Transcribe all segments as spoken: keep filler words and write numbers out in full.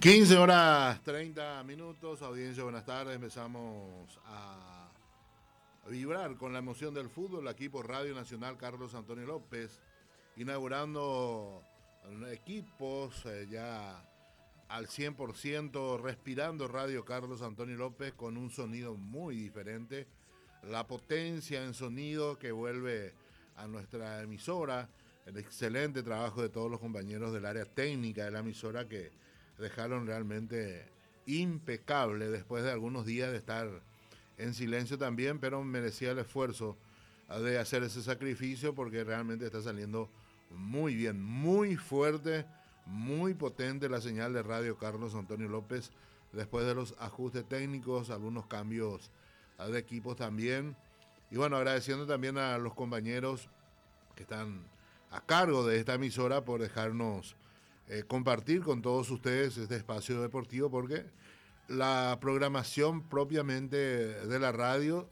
quince horas treinta minutos, audiencia, buenas tardes. Empezamos a vibrar con la emoción del fútbol aquí por Radio Nacional Carlos Antonio López, inaugurando equipos eh, ya al cien por ciento, respirando Radio Carlos Antonio López con un sonido muy diferente, la potencia en sonido que vuelve a nuestra emisora, el excelente trabajo de todos los compañeros del área técnica de la emisora que dejaron realmente impecable después de algunos días de estar en silencio también, pero merecía el esfuerzo de hacer ese sacrificio porque realmente está saliendo muy bien, muy fuerte, muy potente la señal de Radio Carlos Antonio López después de los ajustes técnicos, algunos cambios de equipos también. Y bueno, agradeciendo también a los compañeros que están a cargo de esta emisora por dejarnos eh, compartir con todos ustedes este espacio deportivo, porque la programación propiamente de la radio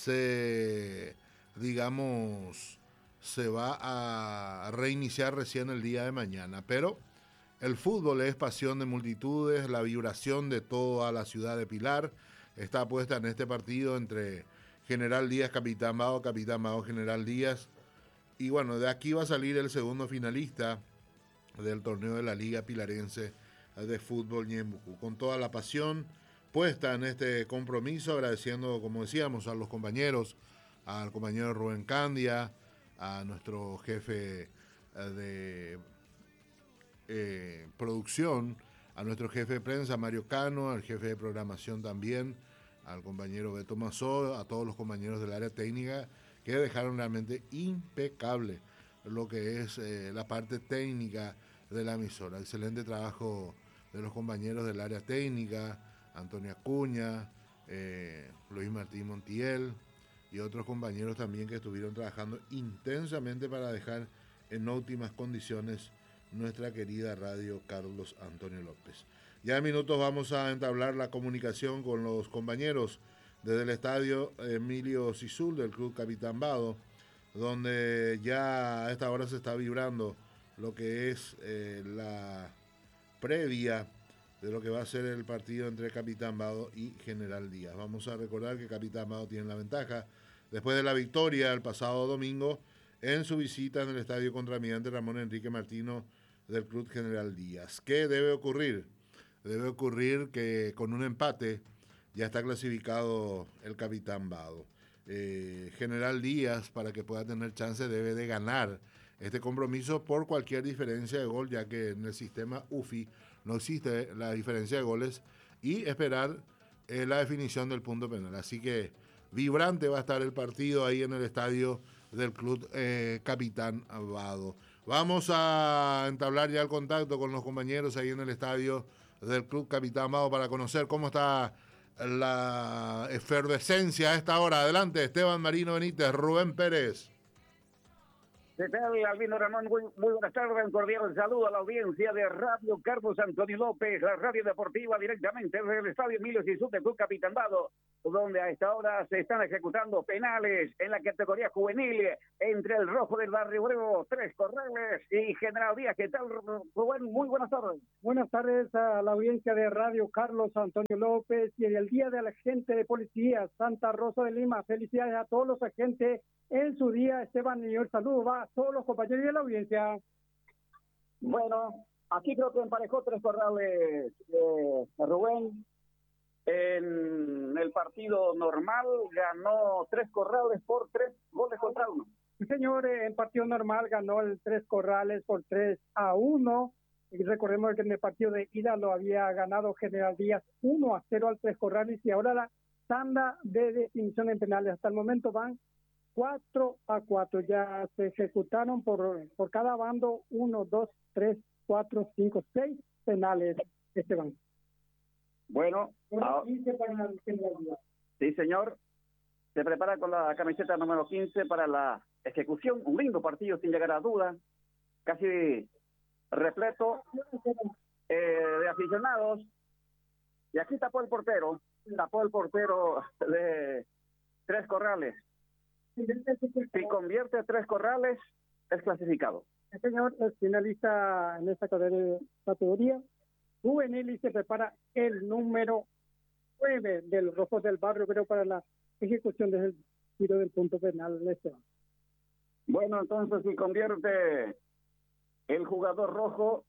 se, digamos, se va a reiniciar recién el día de mañana, pero el fútbol es pasión de multitudes, la vibración de toda la ciudad de Pilar está puesta en este partido entre General Díaz, Capitán Bao, Capitán Bao, General Díaz. Y bueno, de aquí va a salir el segundo finalista del torneo de la Liga Pilarense de Fútbol Ñembucú. Con toda la pasión puesta en este compromiso, agradeciendo, como decíamos, a los compañeros, al compañero Rubén Candia, a nuestro jefe de eh, producción, a nuestro jefe de prensa, Mario Cano, al jefe de programación también, al compañero Beto Mazó, a todos los compañeros del área técnica, que dejaron realmente impecable lo que es eh, la parte técnica de la emisora. Excelente trabajo de los compañeros del área técnica, Antonio Acuña, eh, Luis Martín Montiel y otros compañeros también que estuvieron trabajando intensamente para dejar en óptimas condiciones nuestra querida radio Carlos Antonio López. Ya en minutos vamos a entablar la comunicación con los compañeros desde el estadio Emilio Sisul del Club Capitán Vado, donde ya a esta hora se está vibrando lo que es eh, la previa de lo que va a ser el partido entre Capitán Vado y General Díaz. Vamos a recordar que Capitán Vado tiene la ventaja después de la victoria el pasado domingo en su visita en el estadio contra Almirante Ramón Enrique Martino del Club General Díaz. ¿Qué debe ocurrir? Debe ocurrir que con un empate ya está clasificado el Capitán Vado. Eh, General Díaz, para que pueda tener chance, debe de ganar este compromiso por cualquier diferencia de gol, ya que en el sistema U F I no existe la diferencia de goles, y esperar eh, la definición del punto penal. Así que vibrante va a estar el partido ahí en el estadio del Club eh, Capitán Vado. Vamos a entablar ya el contacto con los compañeros ahí en el estadio del Club Capitán Vado para conocer cómo está la efervescencia a esta hora. Adelante, Esteban Marino Benítez, Rubén Pérez. ¿Qué tal, Albino Ramón? Muy, muy buenas tardes, un cordial saludo a la audiencia de Radio Carlos Antonio López, la radio deportiva directamente desde el estadio Emilio Sisul del Club Capitán Vado, donde a esta hora se están ejecutando penales en la categoría juvenil entre el Rojo del Barrio Obrero, Tres Corrales y General Díaz. ¿Qué tal, Rubén? Muy buenas tardes. Buenas tardes a la audiencia de Radio Carlos Antonio López y el Día del Agente de Policía Santa Rosa de Lima. Felicidades a todos los agentes en su día. Esteban, y el saludo va a todos los compañeros de la audiencia. Bueno, aquí creo que emparejó Tres Corrales, eh, Rubén. En el partido normal ganó Tres Corrales por tres goles contra uno. Sí, señor, en partido normal ganó el Tres Corrales por tres a uno. Y recordemos que en el partido de ida lo había ganado General Díaz uno a cero al Tres Corrales, y ahora la tanda de definición en penales. Hasta el momento van cuatro a cuatro. Ya se ejecutaron por, por cada bando uno, dos, tres, cuatro, cinco, seis penales, Esteban. Bueno, ah, sí, señor, se prepara con la camiseta número quince para la ejecución. Un lindo partido sin llegar a duda, casi repleto eh, de aficionados. Y aquí tapó el portero, tapó el portero de Tres Corrales. Si convierte Tres Corrales, es clasificado. El señor es finalista en esta categoría. juvenil y se prepara el número nueve del Rojos del Barrio, pero para la ejecución del tiro del punto penal. Esteban. Bueno, entonces si convierte el jugador rojo,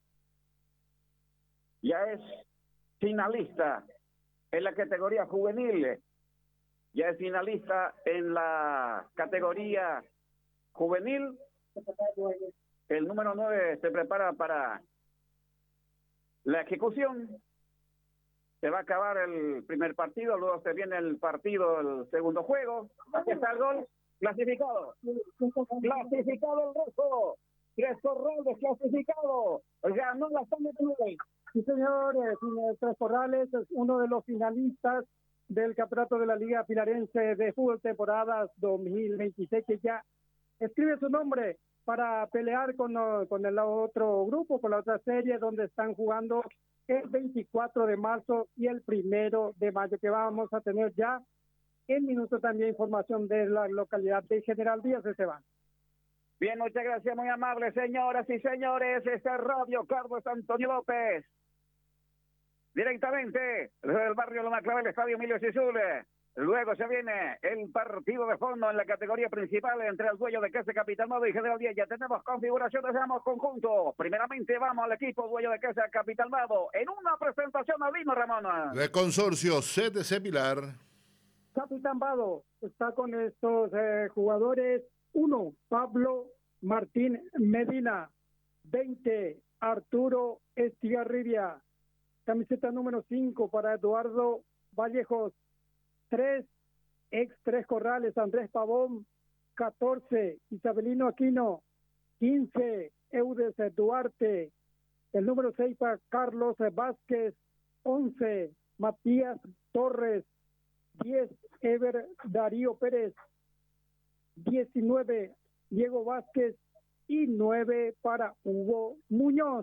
ya es finalista en la categoría juvenil, ya es finalista en la categoría juvenil. El número nueve se prepara para la ejecución. Se va a acabar el primer partido, luego se viene el partido, el segundo juego. Aquí está el gol, clasificado. Clasificado el rojo. Tres Corrales clasificado. Ganó la Sangre de Nueve. Sí, señores, Tres Corrales es uno de los finalistas del campeonato de la Liga Pilarense de Fútbol temporadas dos mil veintiséis, que ya escribe su nombre para pelear con, con el otro grupo, con la otra serie, donde están jugando el veinticuatro de marzo y el primero de mayo, que vamos a tener ya en minutos también información de la localidad de General Díaz de Esteban. Bien, muchas gracias, muy amable, señoras y señores. Este es Radio Carlos Antonio López, directamente desde el barrio Loma Clavel, Estadio Emilio Sisule. Luego se viene el partido de fondo en la categoría principal entre el dueño de queso Capitán Mado y General Díaz. Ya tenemos configuraciones de ambos conjuntos. Primeramente vamos al equipo dueño de queso Capitán Mado en una presentación a Lino Ramón. De Consorcio C T C Pilar. Capitán Mado está con estos eh, jugadores. Uno, Pablo Martín Medina. veinte, Arturo Estigarribia. Camiseta número cinco para Eduardo Vallejos. tres, ex Tres Corrales, Andrés Pavón. catorce, Isabelino Aquino. quince, Eudes Duarte. El número seis para Carlos Vázquez. once, Matías Torres. diez, Ever Darío Pérez. diecinueve, Diego Vázquez. Y nueve para Hugo Muñoz.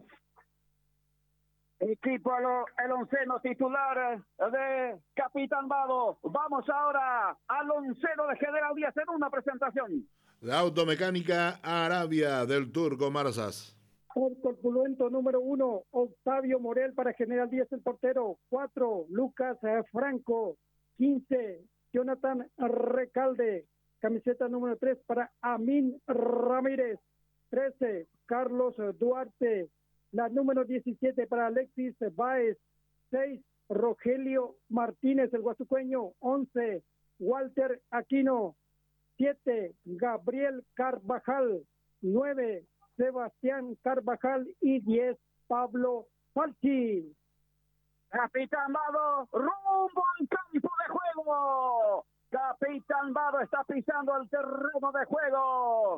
Equipo el onceno titular de Capitán Mado. Vamos ahora al onceno de General Díaz en una presentación. La automecánica Arabia del Turco Marzas. El corpulento número uno, Octavio Morel para General Díaz el portero. cuatro, Lucas Franco. quince, Jonathan Recalde. Camiseta número tres para Amin Ramírez. trece, Carlos Duarte. La número diecisiete para Alexis Báez. seis, Rogelio Martínez, el guasucueño. once, Walter Aquino. siete, Gabriel Carvajal. nueve, Sebastián Carvajal. Y diez, Pablo Falchi. Capitán Mado, rumbo al campo de juego. Capitán Mado está pisando el terreno de juego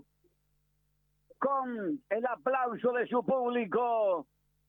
con el aplauso de su público.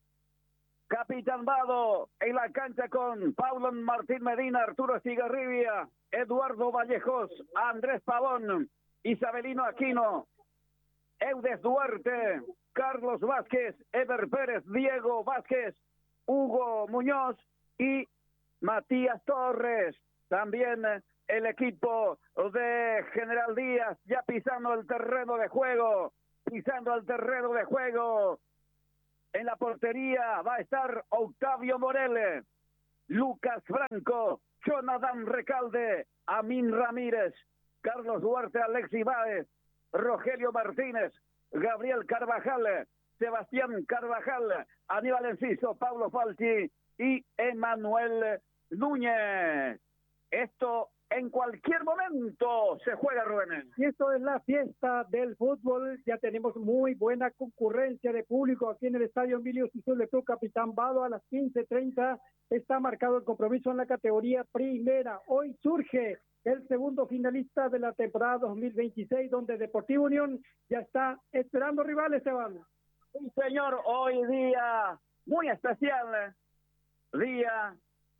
Capitán Mado en la cancha con Pablo Martín Medina, Arturo Estigarribia, Eduardo Vallejos, Andrés Pavón, Isabelino Aquino, Eudes Duarte, Carlos Vázquez, Ever Pérez, Diego Vázquez, Hugo Muñoz y Matías Torres. También el equipo de General Díaz ya pisando el terreno de juego. Pisando el terreno de juego. En la portería va a estar Octavio Morel, Lucas Franco, Jonathan Recalde, Amin Ramírez, Carlos Duarte, Alexis Báez, Rogelio Martínez, Gabriel Carvajal, Sebastián Carvajal, Aníbal Enciso, Pablo Falchi y Emanuel Núñez. Esto en cualquier momento se juega, Rubén. Y esto es la fiesta del fútbol. Ya tenemos muy buena concurrencia de público aquí en el Estadio Emilio Sisule Club Capitán Mado. A las quince treinta está marcado el compromiso en la categoría primera. Hoy surge el segundo finalista de la temporada dos mil veintiséis, donde Deportivo Unión ya está esperando rivales, Esteban. Sí, señor, hoy día muy especial, día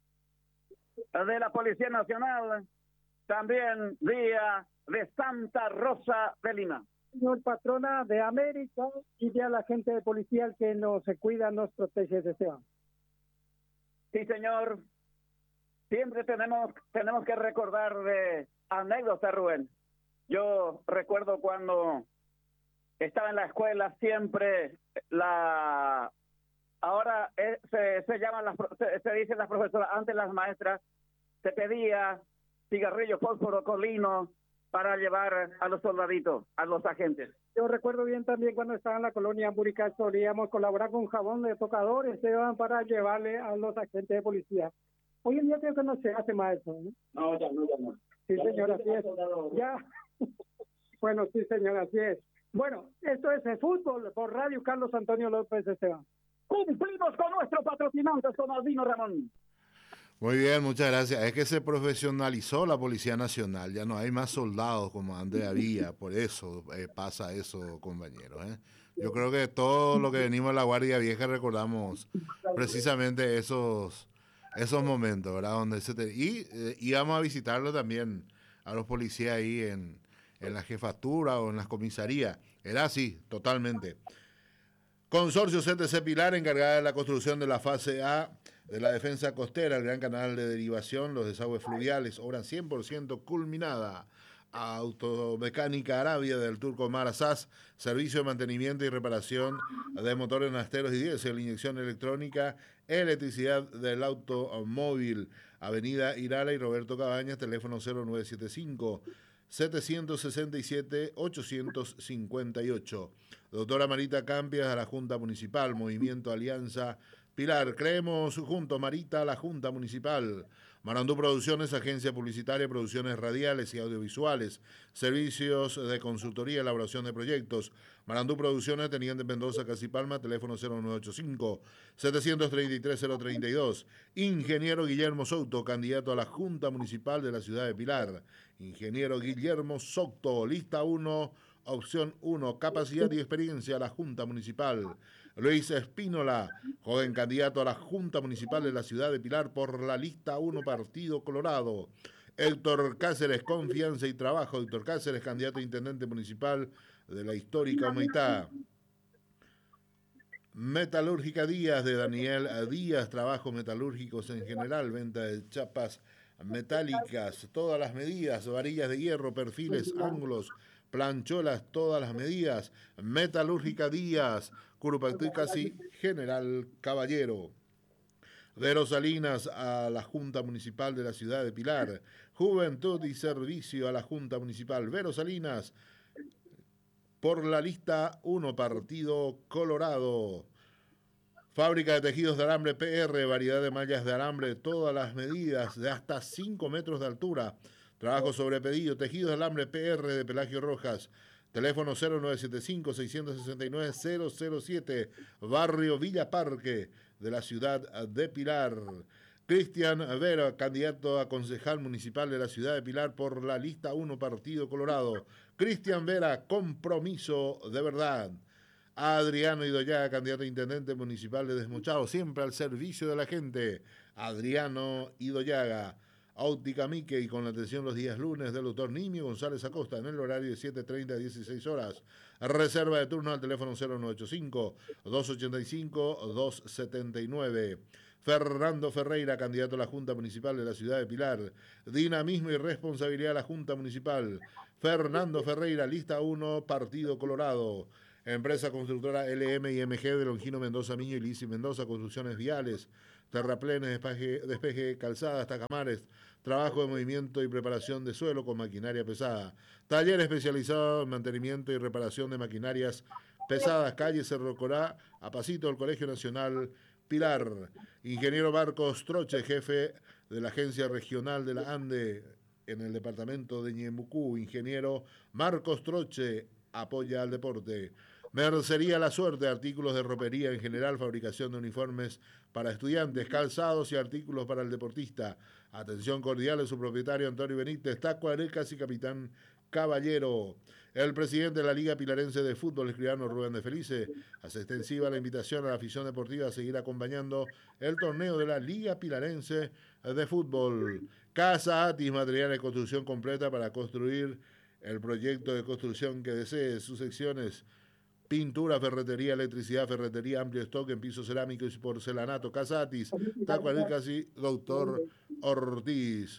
de la Policía Nacional, también día de Santa Rosa de Lima. Señor patrona de América y de la gente de policía que nos cuida, nos protege, Esteban. Sí, señor. Siempre tenemos tenemos que recordar de anécdotas, Rubén. Yo recuerdo cuando estaba en la escuela, siempre la ahora es se, se llaman las, se, se dicen las profesoras, antes las maestras, se pedía cigarrillo, fósforo, colino, para llevar a los soldaditos, a los agentes. Yo recuerdo bien también cuando estaba en la colonia Murical, solíamos colaborar con jabón de tocadores, se iban para llevarle a los agentes de policía. Hoy en día creo que no se hace más eso, ¿no? No, ya no, ya no. Sí, ya señor, no, así es. Ya. Bueno, sí, señor, así es. Bueno, esto es el fútbol por Radio Carlos Antonio López Esteban. Cumplimos con nuestro patrocinante, con Albino Ramón. Muy bien, muchas gracias. Es que se profesionalizó la Policía Nacional, ya no hay más soldados como antes había, por eso eh, pasa eso, compañeros. ¿eh? Yo creo que todo lo que venimos de la Guardia Vieja recordamos precisamente esos, esos momentos, ¿verdad? Donde se te, y eh, íbamos a visitarlo también a los policías ahí en, en la jefatura o en las comisarías. Era así, totalmente. Consorcio C T C Pilar, encargada de la construcción de la fase A de la defensa costera, el gran canal de derivación, los desagües fluviales, obra cien por ciento culminada. Automecánica Arabia del Turco Mar Asaz, servicio de mantenimiento y reparación de motores nasteros y diésel, inyección electrónica, electricidad del automóvil, Avenida Irala y Roberto Cabañas, teléfono cero nueve siete cinco, siete seis siete, ocho cinco ocho. Doctora Marita Campias, a la Junta Municipal, Movimiento Alianza Pilar. Creemos junto, Marita, a la Junta Municipal. Marandú Producciones, agencia publicitaria, producciones radiales y audiovisuales, servicios de consultoría, elaboración de proyectos. Marandú Producciones, Teniente Mendoza, Casipalma, teléfono cero nueve ocho cinco, siete tres tres, cero tres dos. Ingeniero Guillermo Souto, candidato a la Junta Municipal de la ciudad de Pilar. Ingeniero Guillermo Souto, lista uno, opción uno, capacidad y experiencia a la Junta Municipal. Luis Espínola, joven candidato a la Junta Municipal de la ciudad de Pilar por la lista uno, Partido Colorado. Héctor Cáceres, confianza y trabajo. Héctor Cáceres, candidato a intendente municipal de la histórica Humaitá. Metalúrgica Díaz, de Daniel Díaz, trabajos metalúrgicos en general, venta de chapas metálicas, todas las medidas, varillas de hierro, perfiles, ángulos, plancholas, todas las medidas. Metalúrgica Díaz, Curupacticasi, General Caballero. Vero Salinas, a la Junta Municipal de la ciudad de Pilar. Juventud y Servicio a la Junta Municipal. Vero Salinas, por la lista uno, Partido Colorado. Fábrica de tejidos de alambre P R, variedad de mallas de alambre, todas las medidas de hasta cinco metros de altura. Trabajo sobre pedido, tejidos de alambre P R de Pelagio Rojas. Teléfono cero nueve siete cinco, seis seis nueve, cero cero siete, Barrio Villa Parque de la ciudad de Pilar. Cristian Vera, candidato a concejal municipal de la ciudad de Pilar por la lista uno, Partido Colorado. Cristian Vera, compromiso de verdad. Adriano Idoyaga, candidato a intendente municipal de Desmochado, siempre al servicio de la gente. Adriano Idoyaga. Óptica Mickey, con la atención los días lunes del doctor Nimio González Acosta en el horario de siete treinta a dieciséis horas. Reserva de turno al teléfono cero nueve ocho cinco, dos ocho cinco, dos siete nueve. Fernando Ferreira, candidato a la Junta Municipal de la ciudad de Pilar. Dinamismo y responsabilidad a la Junta Municipal. Fernando Ferreira, lista uno, Partido Colorado. Empresa constructora L M y M G de Longino Mendoza Miño y Lisi Mendoza, construcciones viales, terraplenes, despeje, despeje calzadas, tacamares, trabajo de movimiento y preparación de suelo con maquinaria pesada. Taller especializado en mantenimiento y reparación de maquinarias pesadas, calle Cerro Corá, a pasito del Colegio Nacional Pilar. Ingeniero Marcos Troche, jefe de la Agencia Regional de la ANDE en el departamento de Ñembucú. Ingeniero Marcos Troche, apoya al deporte. Mercería La Suerte, artículos de ropería en general, fabricación de uniformes para estudiantes, calzados y artículos para el deportista. Atención cordial de su propietario Antonio Benítez, Taco Arecas y Capitán Caballero. El presidente de la Liga Pilarense de Fútbol, escribano Rubén de Felice, hace extensiva la invitación a la afición deportiva a seguir acompañando el torneo de la Liga Pilarense de Fútbol. Casa Atis, material de construcción completa para construir el proyecto de construcción que desee. Sus secciones: pintura, ferretería, electricidad, ferretería, amplio stock en pisos cerámicos y porcelanato. Casatis, Taco Alicasi, Doctor Ortiz.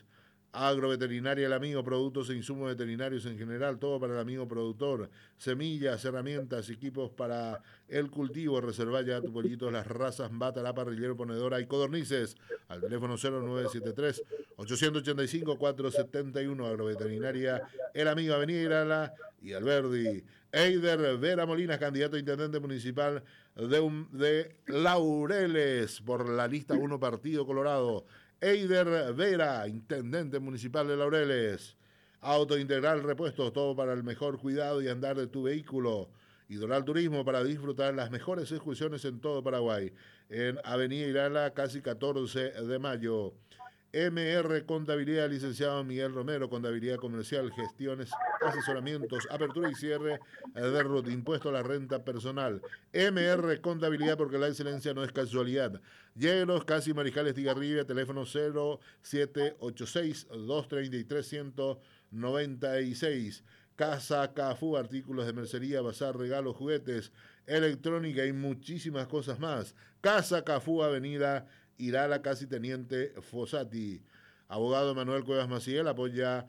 Agroveterinaria El Amigo, productos e insumos veterinarios en general, todo para el amigo productor, semillas, herramientas, equipos para el cultivo. Reserva ya tu pollito, las razas Bata, la Parrillero, Ponedora y Codornices al teléfono cero nueve siete tres, ocho ocho cinco, cuatro siete uno. Agroveterinaria El Amigo, Avenida Irala y Alberdi. Eider Vera Molina, candidato a intendente municipal de, un, de Laureles por la lista uno Partido Colorado. Eider Vera, intendente municipal de Laureles. Auto Integral Repuestos, todo para el mejor cuidado y andar de tu vehículo. Idoral Turismo, para disfrutar las mejores excursiones en todo Paraguay. En Avenida Irala, casi catorce de mayo. M R Contabilidad, licenciado Miguel Romero, Contabilidad Comercial, Gestiones, Asesoramientos, Apertura y Cierre de R U T, Impuesto a la Renta Personal. M R Contabilidad, porque la excelencia no es casualidad. Lléguenos, casi Mariscal Estigarribia, teléfono cero siete ocho seis, dos tres tres, uno cero nueve seis. Casa Cafú, artículos de mercería, bazar, regalos, juguetes, electrónica y muchísimas cosas más. Casa Cafú, Avenida Irala, casi Teniente Fossati. Abogado Manuel Cuevas Maciel apoya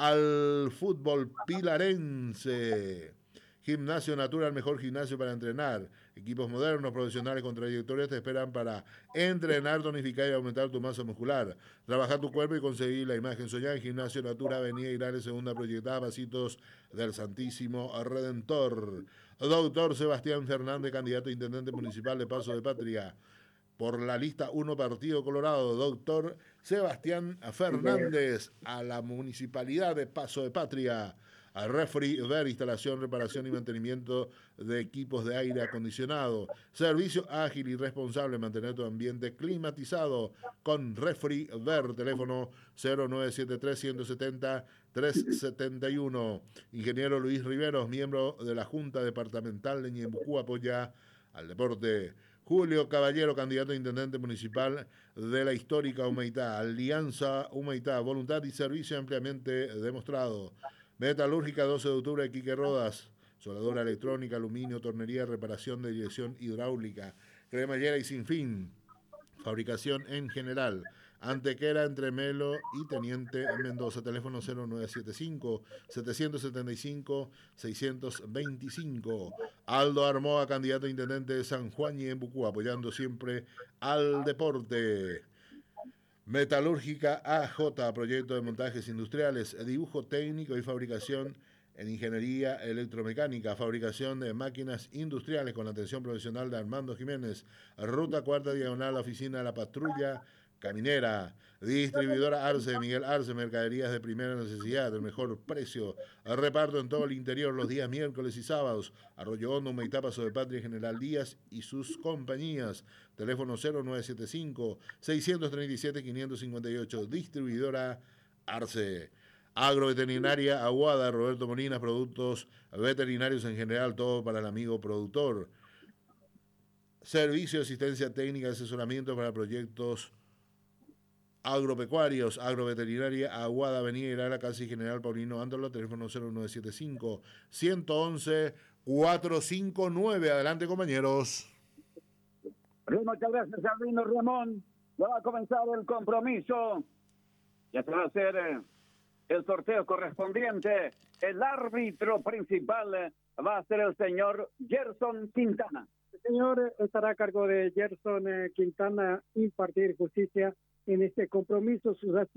al fútbol pilarense. Gimnasio Natural, mejor gimnasio para entrenar. Equipos modernos, profesionales con trayectoria te esperan para entrenar, tonificar y aumentar tu masa muscular. Trabajar tu cuerpo y conseguir la imagen soñada. En Gimnasio Natural, Avenida Irala, segunda proyectada, Pasitos del Santísimo Redentor. Doctor Sebastián Fernández, candidato a intendente municipal de Paso de Patria. Por la lista uno Partido Colorado, doctor Sebastián Fernández, a la Municipalidad de Paso de Patria. A Refri Ver, instalación, reparación y mantenimiento de equipos de aire acondicionado. Servicio ágil y responsable, mantener tu ambiente climatizado con Refri Ver. Teléfono cero nueve siete tres, uno siete cero, tres siete uno. Ingeniero Luis Riveros, miembro de la Junta Departamental de Ñembucú, apoya al deporte. Julio Caballero, candidato a intendente municipal de la histórica Humaitá. Alianza Humaitá, voluntad y servicio ampliamente demostrado. Metalúrgica, doce de octubre, Quique Rodas. Soldadura electrónica, aluminio, tornería, reparación de dirección hidráulica. Cremallera y sin fin. Fabricación en general. Antequera, entre Melo y Teniente Mendoza. Teléfono cero nueve siete cinco, siete siete cinco, seis dos cinco. Aldo Armoa, candidato a intendente de San Juan y Embucú, apoyando siempre al deporte. Metalúrgica A J, proyecto de montajes industriales, dibujo técnico y fabricación en ingeniería electromecánica, fabricación de máquinas industriales con atención profesional de Armando Jiménez. Ruta Cuarta Diagonal, oficina de la Patrulla Caminera. Distribuidora Arce, Miguel Arce, mercaderías de primera necesidad, el mejor precio. Reparto en todo el interior los días miércoles y sábados. Arroyo Hondo, Humaitá, Paso de Patria, General Díaz y sus compañías. Teléfono cero nueve siete cinco, seis tres siete, cinco cinco ocho. Distribuidora Arce. Agroveterinaria Aguada, Roberto Molinas, productos veterinarios en general, todo para el amigo productor. Servicio, asistencia técnica, asesoramiento para proyectos agropecuarios. Agroveterinaria Aguada, Avenida Irala, casi General Paulino Ándolo, teléfono cero nueve siete cinco, uno uno uno, cuatro cinco nueve. Adelante, compañeros. Muchas gracias, Albino Ramón. Ya va a comenzar el compromiso. Ya se va a hacer eh, el sorteo correspondiente. El árbitro principal eh, va a ser el señor Gerson Quintana. El señor estará a cargo de Gerson eh, Quintana impartir justicia en este compromiso. Sus